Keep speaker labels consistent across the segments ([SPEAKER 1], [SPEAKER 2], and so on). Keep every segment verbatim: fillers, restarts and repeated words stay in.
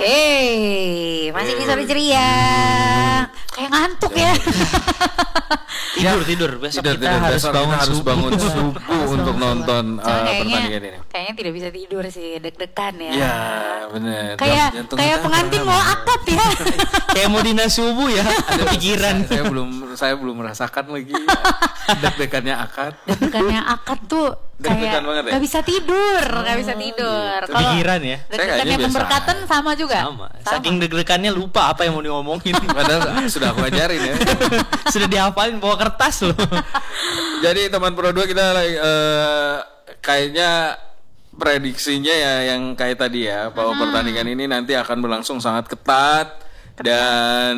[SPEAKER 1] Hey, masih di sore ceria. Kayak ngantuk ya.
[SPEAKER 2] Tidur tidur besok
[SPEAKER 3] tidur,
[SPEAKER 2] kita
[SPEAKER 3] tidur.
[SPEAKER 2] harus
[SPEAKER 3] Besok
[SPEAKER 2] bangun
[SPEAKER 3] kita harus
[SPEAKER 2] subuh.
[SPEAKER 3] bangun subuh untuk nonton uh, pertandingan ini.
[SPEAKER 1] Kayaknya tidak bisa tidur sih, deg-degan ya.
[SPEAKER 3] Iya, benar.
[SPEAKER 1] Kayak kayak pengantin mau akad ya.
[SPEAKER 2] Kayak mau dinas subuh ya. Ada pikiran.
[SPEAKER 3] Saya, saya belum saya belum merasakan lagi deg-degannya akad.
[SPEAKER 1] Deg-degannya akad tuh kayak
[SPEAKER 3] banget ya?
[SPEAKER 1] Gak bisa tidur, oh, gak bisa tidur.
[SPEAKER 2] Gitu. Pikiran ya.
[SPEAKER 1] Deg-degannya pemberkatan sama juga.
[SPEAKER 2] Sama. Saking deg-degannya lupa apa yang mau diomongin.
[SPEAKER 3] Padahal sudah aku ajarin ya.
[SPEAKER 2] Sudah dihafalin bawa kertas loh.
[SPEAKER 3] Jadi teman Pro dua kita uh, kayaknya prediksinya ya yang kayak tadi ya, bahwa hmm. pertandingan ini nanti akan berlangsung sangat ketat, ketat dan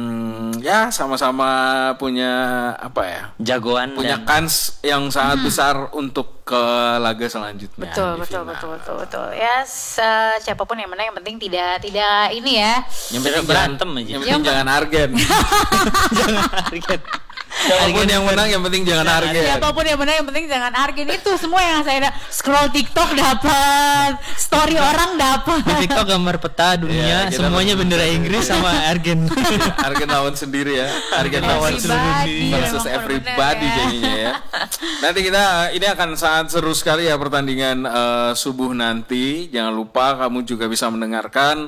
[SPEAKER 3] ya sama-sama punya apa ya?
[SPEAKER 2] Jagoan
[SPEAKER 3] punya
[SPEAKER 2] dan
[SPEAKER 3] kans yang sangat hmm. besar untuk ke laga selanjutnya.
[SPEAKER 1] Betul, betul, betul, betul, betul. Ya, uh, siapapun yang menang yang penting tidak tidak ini ya.
[SPEAKER 3] Yang penting
[SPEAKER 2] berantem aja.
[SPEAKER 3] Yang penting jangan argen.
[SPEAKER 2] Jangan argen.
[SPEAKER 3] Siapapun yang menang yang penting jangan argen.
[SPEAKER 1] Siapapun yang menang yang penting jangan argen. Itu semua yang saya da- scroll TikTok dapat, story orang dapat.
[SPEAKER 2] Di TikTok gambar peta dunia, ya, semuanya bendera Inggris sama argen.
[SPEAKER 3] Argen lawan sendiri ya. Argen lawan sendiri versus everybody ya. Jadinya ya. Nanti kita ini akan sangat seru sekali ya pertandingan uh, subuh nanti. Jangan lupa kamu juga bisa mendengarkan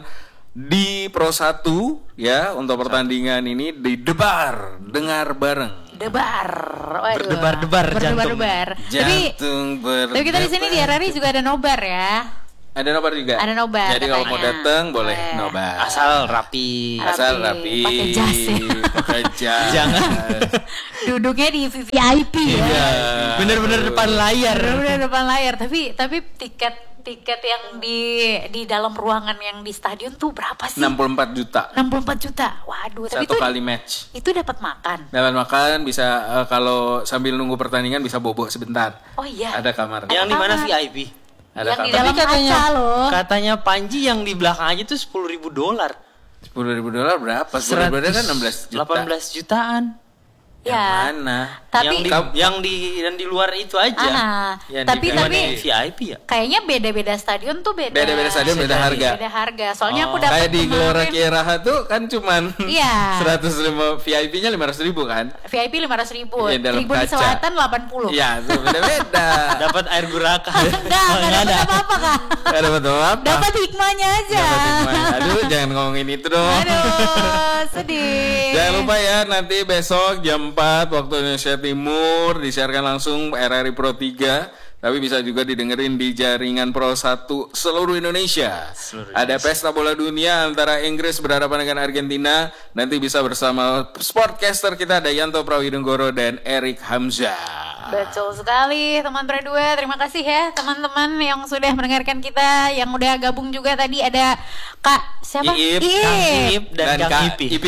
[SPEAKER 3] di Pro satu ya untuk pertandingan ini di Debar, dengar bareng.
[SPEAKER 1] Debar,
[SPEAKER 2] berdebar-debar jantung.
[SPEAKER 1] Berdebar-debar.
[SPEAKER 3] Jantung berdebar.
[SPEAKER 1] Tapi kita di sini di R R I juga ada nobar ya.
[SPEAKER 3] Ada nobar juga.
[SPEAKER 1] Ada nobar.
[SPEAKER 3] Jadi kalau mau datang boleh
[SPEAKER 1] eh.
[SPEAKER 3] nobar.
[SPEAKER 2] Asal rapi.
[SPEAKER 3] Asal rapi.
[SPEAKER 1] Pakai jas.
[SPEAKER 3] Pakai jas.
[SPEAKER 2] Jangan.
[SPEAKER 1] Duduknya di V I P ya.
[SPEAKER 3] Iya.
[SPEAKER 2] Bener-bener depan layar.
[SPEAKER 1] Bener-bener depan layar. Tapi tapi tiket tiket yang di di dalam ruangan yang di stadion tuh berapa sih?
[SPEAKER 3] enam puluh empat juta.
[SPEAKER 1] enam puluh empat juta. Waduh, tapi
[SPEAKER 3] satu
[SPEAKER 1] itu
[SPEAKER 3] kali match.
[SPEAKER 1] Itu dapat makan.
[SPEAKER 3] Dapat makan bisa uh, kalau sambil nunggu pertandingan bisa bobo sebentar.
[SPEAKER 1] Oh iya.
[SPEAKER 3] Ada kamar.
[SPEAKER 2] Yang di mana V I P?
[SPEAKER 3] Ada
[SPEAKER 1] yang
[SPEAKER 3] kamar.
[SPEAKER 1] di dalam
[SPEAKER 2] katanya,
[SPEAKER 1] kaca loh.
[SPEAKER 2] Katanya Panji yang di belakang aja tuh sepuluh ribu dolar.
[SPEAKER 3] sepuluh ribu dolar berapa? sepuluh ribu dolar kan enam belas juta.
[SPEAKER 2] delapan belas jutaan.
[SPEAKER 3] Yang
[SPEAKER 1] Ya.
[SPEAKER 3] mana?
[SPEAKER 1] Tapi
[SPEAKER 2] yang di, yang di dan di luar itu aja.
[SPEAKER 1] Ah,
[SPEAKER 2] yang
[SPEAKER 1] tapi
[SPEAKER 2] di,
[SPEAKER 1] tapi
[SPEAKER 2] V I P ya.
[SPEAKER 1] Kayaknya beda-beda stadion tuh beda.
[SPEAKER 3] Beda-beda stadion beda harga.
[SPEAKER 1] Beda harga. Soalnya
[SPEAKER 2] Oh,
[SPEAKER 1] aku dapat
[SPEAKER 3] Kayak di Gelora Kieraha tuh kan cuman
[SPEAKER 1] Iya.
[SPEAKER 3] seratus lima V I P-nya lima ratus ribu kan?
[SPEAKER 1] V I P lima ratus ribu,
[SPEAKER 3] Iya, dalam
[SPEAKER 1] Tribun
[SPEAKER 3] kaca.
[SPEAKER 1] Selatan delapan puluh.
[SPEAKER 3] Iya, tuh beda-beda.
[SPEAKER 2] Dapat air guraka.
[SPEAKER 1] Enggak, enggak dapat apa-apa kan.
[SPEAKER 3] Enggak dapat apa-apa.
[SPEAKER 1] Dapat hikmahnya aja.
[SPEAKER 3] Dapat hikmahnya. Aduh, jangan ngomongin itu dong.
[SPEAKER 1] Aduh, sedih.
[SPEAKER 3] Jangan lupa ya, nanti besok jam empat waktu Indonesia Timur disiarkan langsung R R I Pro tiga. Tapi bisa juga didengerin di jaringan Pro satu seluruh Indonesia. Seluruh Ada Pesta Bola Dunia antara Inggris berhadapan dengan Argentina. Nanti bisa bersama sportcaster kita ada Yanto Prawidunggoro dan Erik Hamzah.
[SPEAKER 1] Betul sekali teman Pro dua. Terima kasih ya teman-teman yang sudah mendengarkan kita. Yang udah gabung juga tadi ada Kak siapa?
[SPEAKER 3] Iip,
[SPEAKER 2] Kang Iip dan,
[SPEAKER 3] dan
[SPEAKER 2] Kang
[SPEAKER 3] Kak
[SPEAKER 2] Ipi.
[SPEAKER 3] Ipi.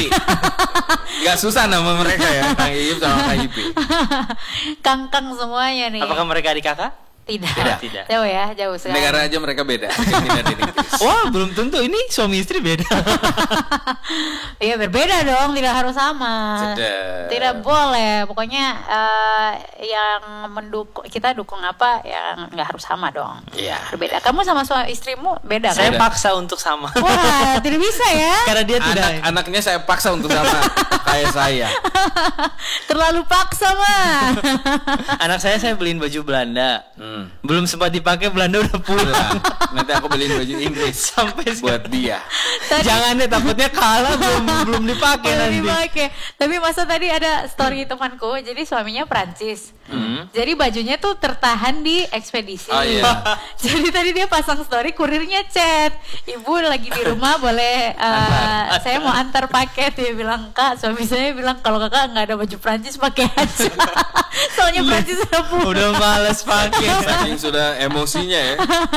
[SPEAKER 3] Gak susah nama mereka ya, Kang Iip sama Kak Ipi.
[SPEAKER 1] Kang-kang semuanya nih.
[SPEAKER 2] Apakah mereka adik kakak?
[SPEAKER 1] Tidak.
[SPEAKER 2] Tidak, tidak.
[SPEAKER 1] Jauh ya, jauh sekali.
[SPEAKER 3] Negara aja mereka beda. Argentina dan Inggris.
[SPEAKER 2] Wah, belum tentu ini suami istri beda.
[SPEAKER 1] Iya berbeda dong, tidak harus sama.
[SPEAKER 3] Sedap.
[SPEAKER 1] Tidak boleh. Pokoknya uh, yang mendukung kita dukung apa yang nggak harus sama dong.
[SPEAKER 3] Iya.
[SPEAKER 1] Berbeda. Kamu sama suami istrimu beda
[SPEAKER 2] Saya
[SPEAKER 1] kan?
[SPEAKER 2] paksa untuk sama.
[SPEAKER 1] Wah, tidak bisa ya.
[SPEAKER 2] Karena dia tidak.
[SPEAKER 3] Anak, anaknya saya paksa untuk sama kayak saya.
[SPEAKER 1] Terlalu paksa mah.
[SPEAKER 2] Anak saya saya beliin baju Belanda.
[SPEAKER 3] Hmm.
[SPEAKER 2] Belum sempat dipakai Belanda udah pulang.
[SPEAKER 3] Nanti aku beliin baju Inggris
[SPEAKER 2] Sampai
[SPEAKER 3] buat dia.
[SPEAKER 1] Tadi-
[SPEAKER 2] Jangan deh, takutnya kalah belum belum dipakai
[SPEAKER 1] Belum
[SPEAKER 2] nanti.
[SPEAKER 1] dipakai. Tapi masa tadi ada story temanku, jadi suaminya Prancis.
[SPEAKER 3] Hmm.
[SPEAKER 1] Jadi bajunya tuh tertahan di ekspedisi.
[SPEAKER 3] Oh, iya.
[SPEAKER 1] Jadi tadi dia pasang story, kurirnya chat, ibu lagi di rumah boleh uh, saya mau antar paket. Dia bilang, Kak, suami saya bilang kalau kakak nggak ada baju Prancis pakai aja. Soalnya Prancis udah pulang.
[SPEAKER 2] Udah males pakai.
[SPEAKER 3] Saking sudah emosinya ya.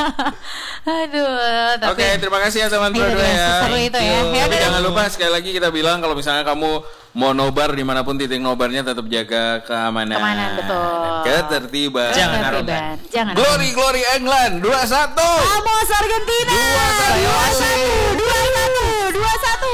[SPEAKER 1] Aduh. Tapi...
[SPEAKER 3] Oke, terima kasih ya teman Pro
[SPEAKER 1] Iya,
[SPEAKER 3] dua
[SPEAKER 1] iya,
[SPEAKER 3] ya.
[SPEAKER 1] seru itu ya. Ya,
[SPEAKER 3] Tapi
[SPEAKER 1] udah.
[SPEAKER 3] jangan lupa sekali lagi kita bilang kalau misalnya kamu mau nobar dimanapun titik nobarnya tetap jaga keamanan.
[SPEAKER 1] Keamanan, betul.
[SPEAKER 3] Dan ketertiban.
[SPEAKER 2] Jangan
[SPEAKER 1] Ketertiban. Jangan.
[SPEAKER 3] Glory Glory England dua satu.
[SPEAKER 1] Vamos Argentina.
[SPEAKER 3] Dua satu.
[SPEAKER 1] Dua satu. Dua satu. Dua satu.